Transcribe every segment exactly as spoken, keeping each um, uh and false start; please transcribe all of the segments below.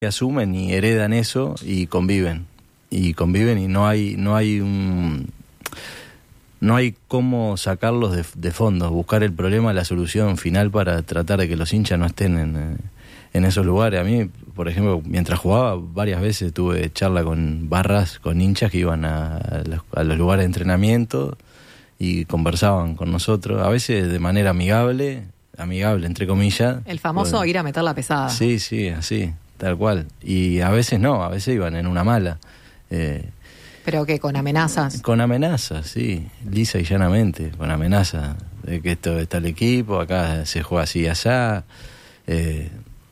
que asumen y heredan eso y conviven. Y conviven y no hay, no hay un... No hay cómo sacarlos de, de fondo, buscar el problema, la solución final para tratar de que los hinchas no estén en, en esos lugares. A mí, por ejemplo, mientras jugaba, varias veces tuve charla con barras, con hinchas que iban a, a, los, a los lugares de entrenamiento y conversaban con nosotros, a veces de manera amigable, amigable entre comillas. El famoso bueno, ir a meter la pesada. Sí, sí, así, tal cual. Y a veces no, a veces iban en una mala. Eh, ¿Pero qué? ¿Con amenazas? Con amenazas, sí, lisa y llanamente, con amenazas de que esto está el equipo, acá se juega así y allá, eh,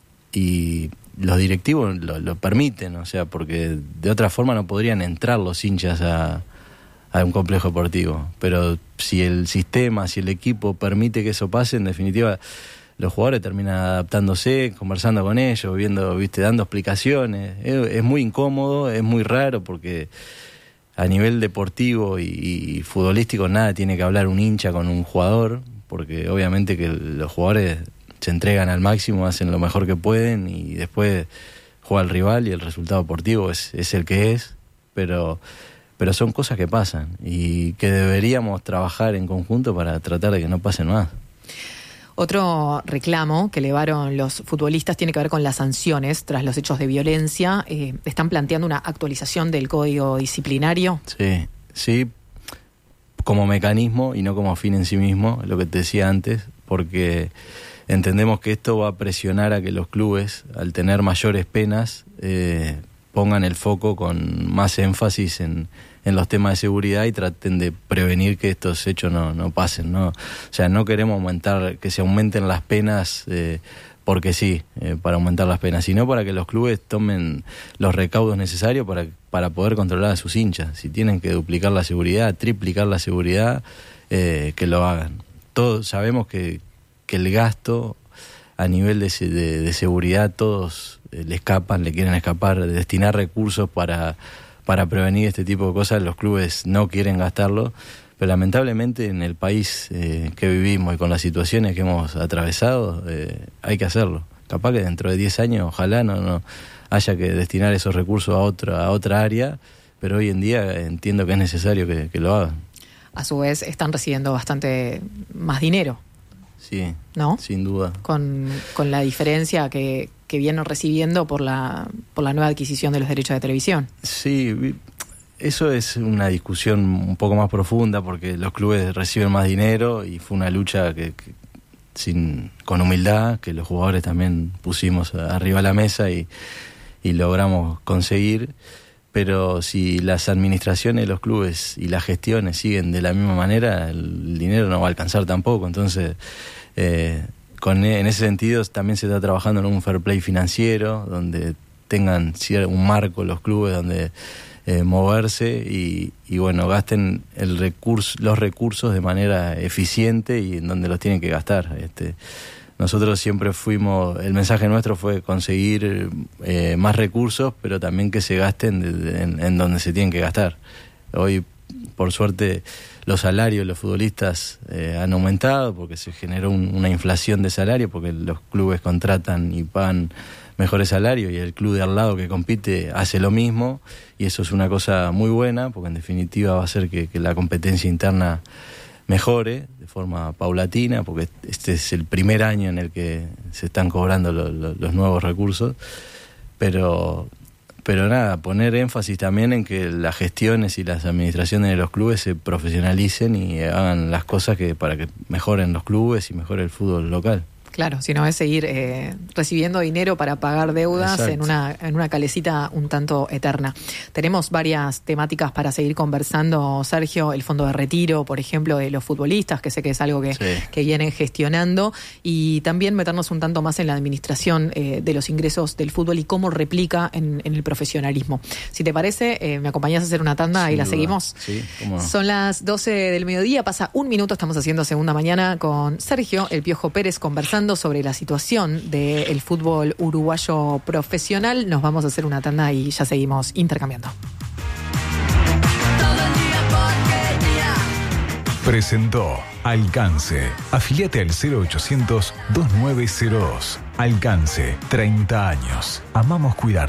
y los directivos lo, lo permiten, o sea, porque de otra forma no podrían entrar los hinchas a, a un complejo deportivo, pero si el sistema, si el equipo permite que eso pase, en definitiva los jugadores terminan adaptándose, conversando con ellos, viendo, viste, dando explicaciones. Es, es muy incómodo, es muy raro porque a nivel deportivo y, y futbolístico nada tiene que hablar un hincha con un jugador, porque obviamente que los jugadores se entregan al máximo, hacen lo mejor que pueden y después juega el rival y el resultado deportivo es, es el que es, pero, pero son cosas que pasan y que deberíamos trabajar en conjunto para tratar de que no pasen más. Otro reclamo que elevaron los futbolistas tiene que ver con las sanciones tras los hechos de violencia. Eh, ¿Están planteando una actualización del código disciplinario? Sí, sí, como mecanismo y no como fin en sí mismo, lo que te decía antes, porque entendemos que esto va a presionar a que los clubes, al tener mayores penas, eh, pongan el foco con más énfasis en, en los temas de seguridad y traten de prevenir que estos hechos no, no pasen, ¿no? O sea, no queremos aumentar, que se aumenten las penas eh, porque sí, eh, para aumentar las penas, sino para que los clubes tomen los recaudos necesarios para, para poder controlar a sus hinchas. Si tienen que duplicar la seguridad, triplicar la seguridad, eh, que lo hagan. Todos sabemos que, que el gasto a nivel de, de, de seguridad, todos eh, le escapan, le quieren escapar, de destinar recursos para... para prevenir este tipo de cosas, los clubes no quieren gastarlo, pero lamentablemente en el país eh, que vivimos y con las situaciones que hemos atravesado, eh, hay que hacerlo. Capaz que dentro de diez años, ojalá no, no haya que destinar esos recursos a otra, a otra área, pero hoy en día entiendo que es necesario que, que lo hagan. A su vez están recibiendo bastante más dinero. Sí, ¿no? Sin duda. Con, con la diferencia que, que vienen recibiendo por la, por la nueva adquisición de los derechos de televisión. Sí, eso es una discusión un poco más profunda porque los clubes reciben más dinero y fue una lucha que, que sin con humildad, que los jugadores también pusimos arriba de la mesa y, y logramos conseguir. Pero si las administraciones de los clubes y las gestiones siguen de la misma manera, el dinero no va a alcanzar tampoco. Entonces, eh, con, en ese sentido también se está trabajando en un fair play financiero, donde tengan un marco los clubes donde eh, moverse y, y bueno, gasten el recurso, los recursos de manera eficiente y en donde los tienen que gastar. Este, Nosotros siempre fuimos, el mensaje nuestro fue conseguir eh, más recursos, pero también que se gasten de, de, en, en donde se tienen que gastar. Hoy, por suerte, los salarios de los futbolistas eh, han aumentado porque se generó un, una inflación de salario, porque los clubes contratan y pagan mejores salarios y el club de al lado que compite hace lo mismo, y eso es una cosa muy buena, porque en definitiva va a hacer que, que la competencia interna mejore de forma paulatina, porque este es el primer año en el que se están cobrando lo, lo, los nuevos recursos, pero, pero nada, poner énfasis también en que las gestiones y las administraciones de los clubes se profesionalicen y hagan las cosas que para que mejoren los clubes y mejore el fútbol local. Claro, si no es seguir eh, recibiendo dinero para pagar deudas. Exacto. en una en una calecita un tanto eterna. Tenemos varias temáticas para seguir conversando, Sergio, el fondo de retiro, por ejemplo, de los futbolistas, que sé que es algo que, sí. que vienen gestionando, y también meternos un tanto más en la administración eh, de los ingresos del fútbol y cómo replica en, en el profesionalismo. Si te parece, eh, me acompañás a hacer una tanda Sin y la duda. seguimos. Sí, ¿cómo no? Son las doce del mediodía, pasa un minuto, estamos haciendo Segunda Mañana con Sergio El Piojo Pérez, conversando sobre la situación del fútbol uruguayo profesional. Nos vamos a hacer una tanda y ya seguimos intercambiando. Presentó Alcance. Afiliate al cero ochocientos, veintinueve cero dos. Alcance, treinta años. Amamos cuidar.